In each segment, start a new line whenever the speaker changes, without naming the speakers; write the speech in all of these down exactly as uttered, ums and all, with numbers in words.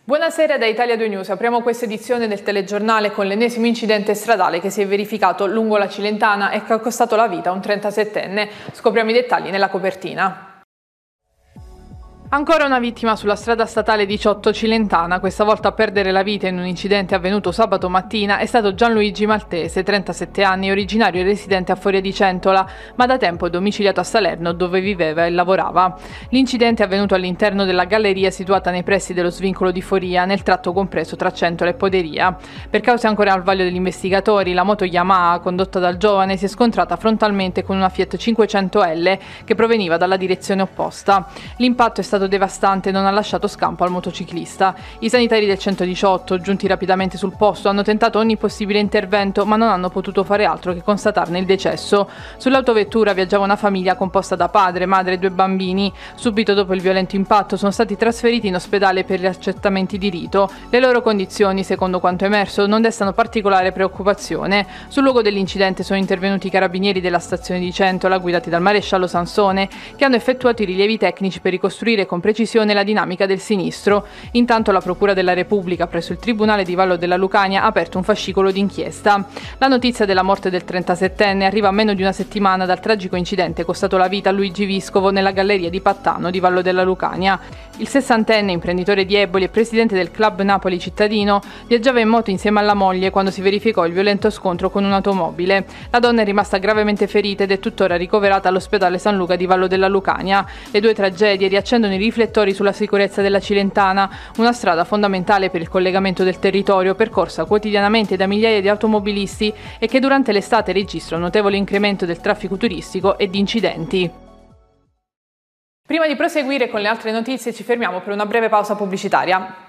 Buonasera da Italia due News, apriamo questa edizione del telegiornale con l'ennesimo incidente stradale che si è verificato lungo la Cilentana e che ha costato la vita a un trentasettenne. Scopriamo i dettagli nella copertina. Ancora una vittima sulla strada statale diciotto Cilentana, questa volta a perdere la vita in un incidente avvenuto sabato mattina è stato Gianluigi Maltese, trentasette anni, originario e residente a Foria di Centola, ma da tempo domiciliato a Salerno dove viveva e lavorava. L'incidente è avvenuto all'interno della galleria situata nei pressi dello svincolo di Foria, nel tratto compreso tra Centola e Poderia. Per cause ancora al vaglio degli investigatori, la moto Yamaha condotta dal giovane si è scontrata frontalmente con una Fiat cinquecento L che proveniva dalla direzione opposta. L'impatto è stato devastante e non ha lasciato scampo al motociclista. I sanitari del centodiciotto, giunti rapidamente sul posto, hanno tentato ogni possibile intervento ma non hanno potuto fare altro che constatarne il decesso. Sull'autovettura viaggiava una famiglia composta da padre, madre e due bambini. Subito dopo il violento impatto sono stati trasferiti in ospedale per gli accertamenti di rito. Le loro condizioni, secondo quanto emerso, non destano particolare preoccupazione. Sul luogo dell'incidente sono intervenuti i carabinieri della stazione di Centola, guidati dal maresciallo Sansone, che hanno effettuato i rilievi tecnici per ricostruire con precisione la dinamica del sinistro. Intanto la Procura della Repubblica presso il Tribunale di Vallo della Lucania ha aperto un fascicolo d'inchiesta. La notizia della morte del trentasettenne arriva a meno di una settimana dal tragico incidente costato la vita a Luigi Viscovo nella galleria di Pattano di Vallo della Lucania. Il sessantenne, imprenditore di Eboli e presidente del Club Napoli cittadino, viaggiava in moto insieme alla moglie quando si verificò il violento scontro con un'automobile. La donna è rimasta gravemente ferita ed è tuttora ricoverata all'ospedale San Luca di Vallo della Lucania. Le due tragedie riaccendono i riflettori sulla sicurezza della Cilentana, una strada fondamentale per il collegamento del territorio, percorsa quotidianamente da migliaia di automobilisti e che durante l'estate registra un notevole incremento del traffico turistico e di incidenti. Prima di proseguire con le altre notizie ci fermiamo per una breve pausa pubblicitaria.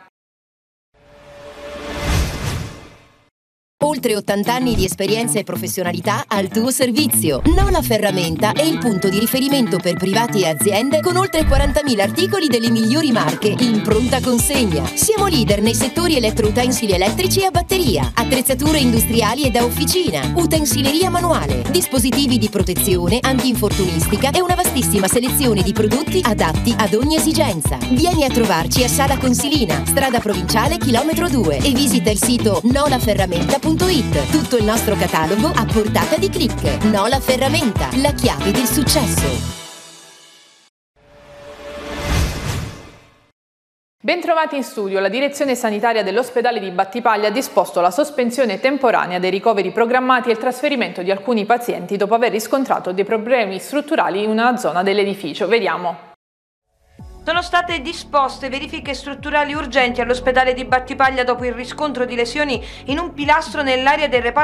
Oltre ottanta anni di esperienza e professionalità al tuo servizio. Nola Ferramenta è il punto di riferimento per privati e aziende con oltre quarantamila articoli delle migliori marche in pronta consegna. Siamo leader nei settori elettroutensili elettrici e a batteria, attrezzature industriali e da officina, utensileria manuale, dispositivi di protezione, antinfortunistica e una vastissima selezione di prodotti adatti ad ogni esigenza. Vieni a trovarci a Sala Consilina, strada provinciale chilometro due e visita il sito nola ferramenta punto it. Tutto il nostro catalogo a portata di click. Nola Ferramenta, la chiave del successo.
Bentrovati in studio. La direzione sanitaria dell'ospedale di Battipaglia ha disposto la sospensione temporanea dei ricoveri programmati e il trasferimento di alcuni pazienti dopo aver riscontrato dei problemi strutturali in una zona dell'edificio. Vediamo.
Sono state disposte verifiche strutturali urgenti all'ospedale di Battipaglia dopo il riscontro di lesioni in un pilastro nell'area del reparto